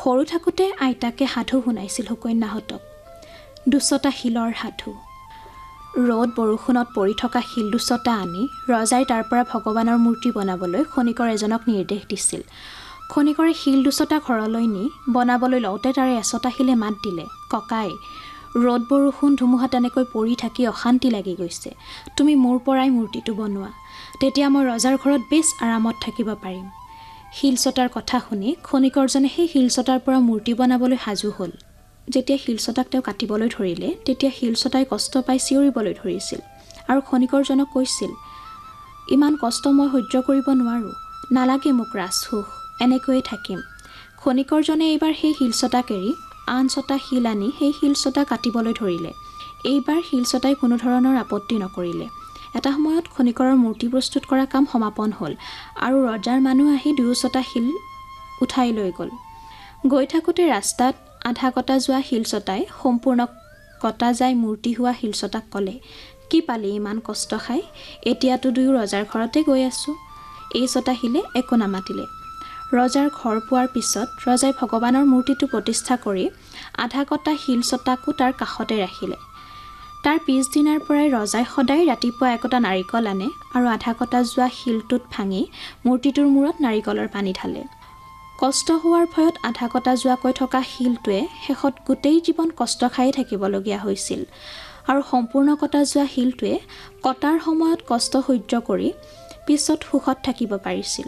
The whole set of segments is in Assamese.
সৰু থাকোঁতে আইতাকে সাধু শুনাইছিল সুকন্যাহঁতক, দুচটা শিলৰ সাধু। ৰ'দ বৰষুণত পৰি থকা শিল দুচটা আনি ৰজাই তাৰ পৰা ভগৱানৰ মূৰ্তি বনাবলৈ খনিকৰ এজনক নিৰ্দেশ দিছিল। খনিকৰে শিল দুচটা ঘৰলৈ নি বনাবলৈ লওঁতে তাৰে এচটা শিলে মাত দিলে, ককাই, ৰ'দ বৰষুণ ধুমুহা তেনেকৈ পৰি থাকি অশান্তি লাগি গৈছে, তুমি মোৰ পৰাই মূৰ্তিটো বনোৱা, তেতিয়া মই ৰজাৰ ঘৰত বেছ আৰামত থাকিব পাৰিম। শিলচটাৰ কথা শুনি খনিকৰজনে সেই শিলচটাৰ পৰা মূৰ্তি বনাবলৈ সাজু হ'ল। যেতিয়া শিলচটাক তেওঁ কাটিবলৈ ধৰিলে তেতিয়া শিলচটাই কষ্ট পাই চিঞৰিবলৈ ধৰিছিল আৰু খনিকৰজনক কৈছিল, ইমান কষ্ট মই সহ্য কৰিব নোৱাৰোঁ, নালাগে মোক ৰাজসুখ, এনেকৈয়ে থাকিম। খনিকৰজনে এইবাৰ সেই শিলচটাক এৰি আন ছটা শিল আনি সেই শিলচটা কাটিবলৈ ধৰিলে। এইবাৰ শিলচটাই কোনো ধৰণৰ আপত্তি নকৰিলে। এটা সময়ত খনিকৰৰ মূৰ্তি প্ৰস্তুত কৰা কাম সমাপন হ'ল আৰু ৰজাৰ মানুহ আহি দুয়োচটা শিল উঠাই লৈ গ'ল। গৈ থাকোঁতে ৰাস্তাত আধা কটা যোৱা শিলচটাই সম্পূৰ্ণ কটা যায় মূৰ্তি হোৱা শিলচটাক ক'লে, কি পালি ইমান কষ্ট খাই, এতিয়াতো দুয়ো ৰজাৰ ঘৰতে গৈ আছোঁ। এই ছটা শিলে একো নামাতিলে। ৰজাৰ ঘৰ পোৱাৰ পিছত ৰজাই ভগৱানৰ মূৰ্তিটো প্ৰতিষ্ঠা কৰি আধা কটা শিলচটাকো তাৰ কাষতে ৰাখিলে। তাৰ পিছদিনাৰ পৰাই ৰজাই সদায় ৰাতিপুৱা একোটা নাৰিকল আনে আৰু আধা কটা যোৱা শিলটোত ভাঙি মূৰ্তিটোৰ মূৰত নাৰিকলৰ পানী ঢালে। কষ্ট হোৱাৰ ভয়ত আধা কটা যোৱাকৈ থকা শিলটোৱে শেষত গোটেই জীৱন কষ্ট খায়ে থাকিবলগীয়া হৈছিল আৰু সম্পূৰ্ণ কটা যোৱা শিলটোৱে কটাৰ সময়ত কষ্ট সহ্য কৰি পিছত সুখত থাকিব পাৰিছিল।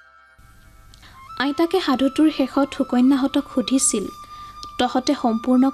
আইতাকে সাধুটোৰ শেষত সুকন্যাহঁতক সুধিছিল, তহঁতে সম্পূৰ্ণ